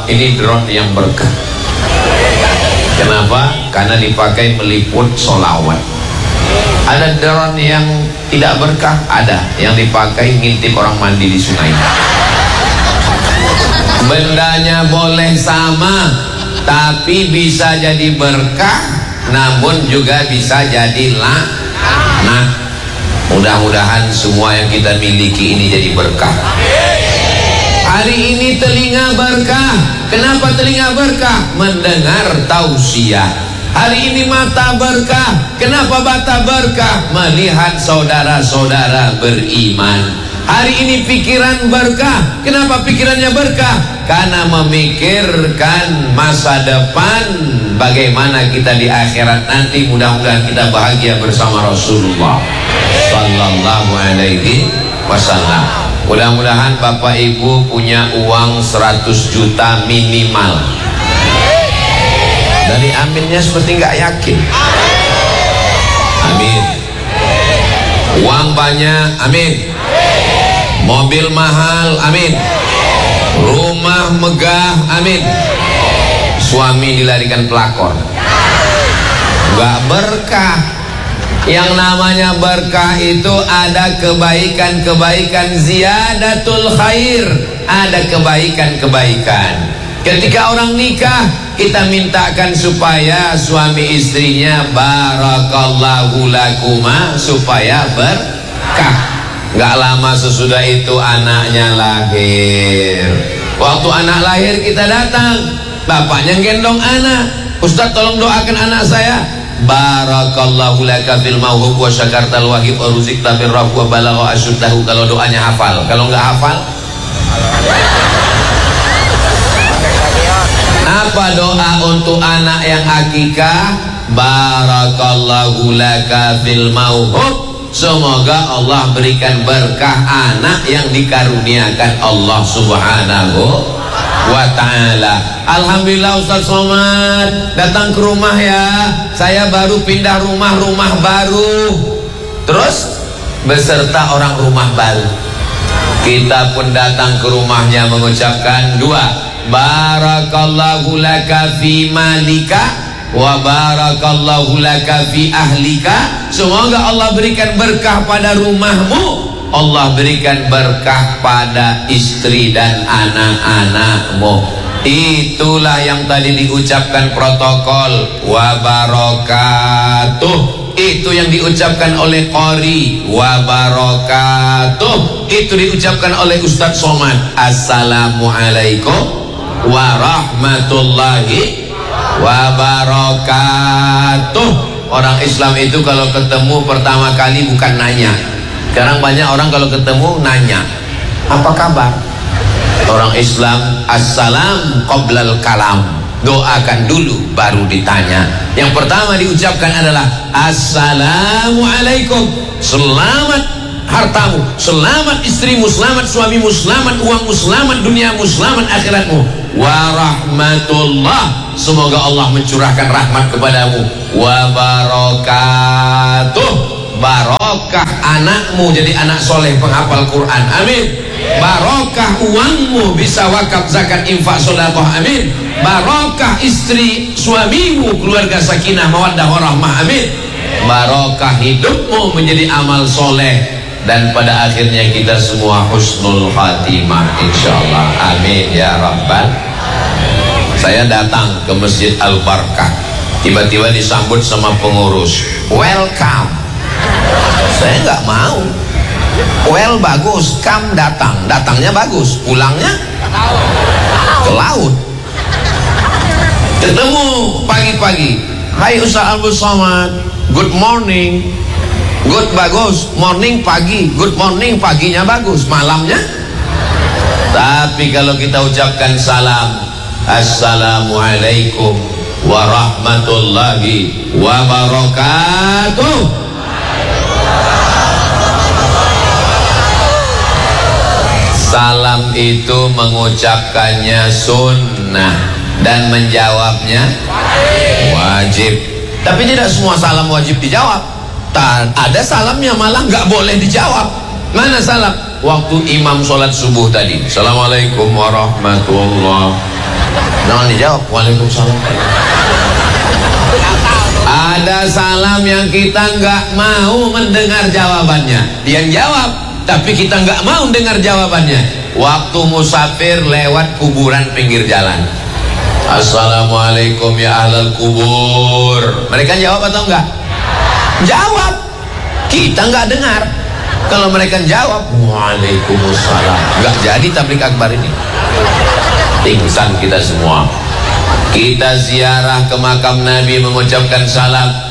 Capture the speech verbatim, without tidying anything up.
ini drone yang berkah. Kenapa? Karena dipakai meliput sholawat. Ada drone yang tidak berkah, ada yang dipakai ngintip orang mandi di sungai. Bendanya boleh sama, tapi bisa jadi berkah, namun juga bisa jadi laknat. Mudah-mudahan semua yang kita miliki ini jadi berkah. Hari ini telinga berkah. Kenapa telinga berkah? Mendengar tausiah. Hari ini mata berkah. Kenapa mata berkah? Melihat saudara-saudara beriman. Hari ini pikiran berkah. Kenapa pikirannya berkah? Karena memikirkan masa depan, bagaimana kita di akhirat nanti. Mudah-mudahan kita bahagia bersama Rasulullah sallallahu alaihi wasallam. Mudah-mudahan Bapak Ibu punya uang seratus juta minimal. Dari aminnya seperti nggak yakin. Amin. Uang banyak, amin. Mobil mahal, amin. Rumah megah, amin. Suami dilarikan pelakor, nggak berkah. Yang namanya berkah itu ada kebaikan-kebaikan, ziyadatul khair, ada kebaikan-kebaikan. Ketika orang nikah, kita mintakan supaya suami istrinya barakallahu lakuma, supaya berkah. Gak lama sesudah itu anaknya lahir. Waktu anak lahir kita datang, bapaknya gendong anak. Ustaz tolong doakan anak saya. Barakallahu laka fil mauhub wa syakartal wahib wa ruzikta birrahu wa balagha asyuddahu. Kalau doanya hafal, kalau nggak hafal, apa doa untuk anak yang akikah? Barakallahu laka fil mauhub, semoga Allah berikan berkah anak yang dikaruniakan Allah subhanahu wa ta'ala. Alhamdulillah Ustaz Somad datang ke rumah ya. Saya baru pindah rumah, rumah baru. Terus beserta orang rumah baru. Kita pun datang ke rumahnya mengucapkan dua, barakallahu laka fi malika wa barakallahu laka fi ahlika. Semoga Allah berikan berkah pada rumahmu, Allah berikan berkah pada istri dan anak-anakmu. Itulah yang tadi diucapkan protokol wa barakatuh. Itu yang diucapkan oleh qori wa barakatuh. Itu diucapkan oleh Ustaz Somad. Assalamualaikum warahmatullahi wabarakatuh. Orang Islam itu kalau ketemu pertama kali bukan nanya. Sekarang banyak orang kalau ketemu nanya, apa kabar? Orang Islam assalam qoblal kalam, doakan dulu baru ditanya. Yang pertama diucapkan adalah assalamualaikum, selamat hartamu, selamat istrimu, selamat suamimu, selamat uangmu, selamat duniamu, selamat akhiratmu. Warahmatullah, semoga Allah mencurahkan rahmat kepadamu. Wabarakatuh, barokah anakmu jadi anak soleh penghafal Quran, amin. Barokah uangmu bisa wakaf zakat infak sedekah, amin. Barokah istri suamimu keluarga sakinah mawaddah warahmah, amin. Barokah hidupmu menjadi amal soleh, dan pada akhirnya kita semua husnul khatimah insyaallah, amin ya rabbal. Saya datang ke Masjid Al-Barkah, tiba-tiba disambut sama pengurus, welcome. Saya nggak mau. Well bagus, kam datang, datangnya bagus, pulangnya ke laut. Ketemu pagi-pagi, hai Ustaz Abdul Somad, good morning. Good bagus, morning pagi, good morning paginya bagus, malamnya. Tapi kalau kita ucapkan salam, assalamualaikum warahmatullahi wabarakatuh. Salam itu mengucapkannya sunnah dan menjawabnya wajib. Tapi tidak semua salam wajib dijawab. Ada salamnya malah nggak boleh dijawab. Mana salam? Waktu imam sholat subuh tadi, assalamualaikum warahmatullahi. Jangan dijawab. Waalaikumsalam. Ada salam yang kita nggak mau mendengar jawabannya. Yang jawab, tapi kita nggak mau dengar jawabannya. Waktu musafir lewat kuburan pinggir jalan. Assalamualaikum ya ahlal kubur. Mereka jawab atau enggak? Jawab. Kita nggak dengar. Kalau mereka jawab, waalaikumsalam. Nggak jadi tablik akbar ini. Pingsan kita semua. Kita ziarah ke makam Nabi mengucapkan salam.